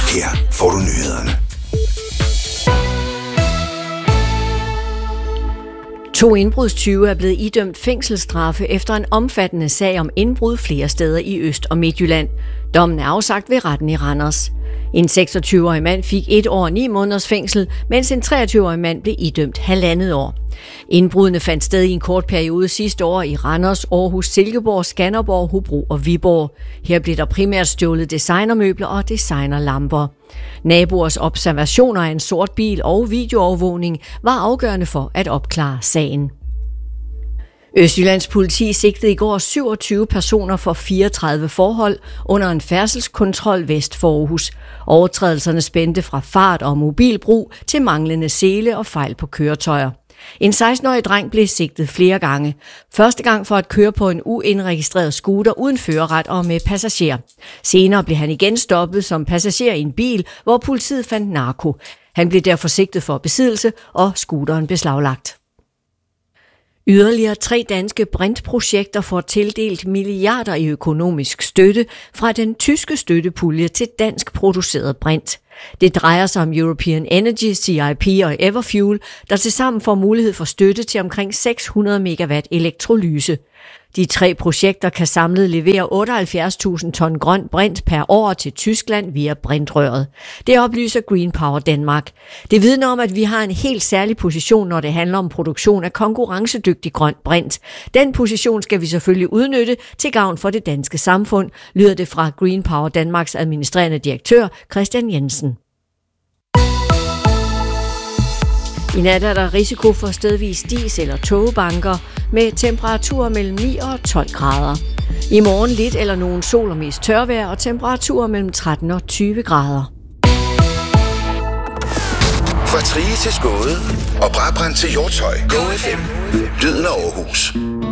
Her får du nyhederne. 2 indbrudstyve er blevet idømt fængselsstraffe efter en omfattende sag om indbrud flere steder i Øst- og Midtjylland. Dommen er afsagt ved retten i Randers. En 26-årig mand fik 1 år og 9 måneders fængsel, mens en 23-årig mand blev idømt 1,5 år. Indbrudene fandt sted i en kort periode sidste år i Randers, Aarhus, Silkeborg, Skanderborg, Hobro og Viborg. Her blev der primært stjålet designermøbler og designerlamper. Naboers observationer af en sort bil og videoovervågning var afgørende for at opklare sagen. Østjyllands politi sigtede i går 27 personer for 34 forhold under en færdselskontrol vest for Aarhus. Overtrædelserne spændte fra fart og mobilbrug til manglende sele og fejl på køretøjer. En 16-årig dreng blev sigtet flere gange. Første gang for at køre på en uindregistreret scooter uden førerret og med passager. Senere blev han igen stoppet som passager i en bil, hvor politiet fandt narko. Han blev derfor sigtet for besiddelse, og scooteren beslaglagt. Yderligere 3 danske brintprojekter får tildelt milliarder i økonomisk støtte fra den tyske støttepulje til dansk produceret brint. Det drejer sig om European Energy, CIP og Everfuel, der tilsammen får mulighed for støtte til omkring 600 megawatt elektrolyse. De 3 projekter kan samlet levere 78.000 ton grøn brint per år til Tyskland via brintrøret. Det oplyser Green Power Danmark. Det vidner om, at vi har en helt særlig position, når det handler om produktion af konkurrencedygtig grøn brint. Den position skal vi selvfølgelig udnytte til gavn for det danske samfund, lyder det fra Green Power Danmarks administrerende direktør Christian Jensen. I nat er der risiko for stedvis dis- eller tågebanker med temperaturer mellem 9 og 12 grader. I morgen lidt eller nogen sol og mest tørvejr og temperaturer mellem 13 og 20 grader. Fra Trige til Skåde og Brabrand til Hjortshøj. Go FM. Lyden af Aarhus.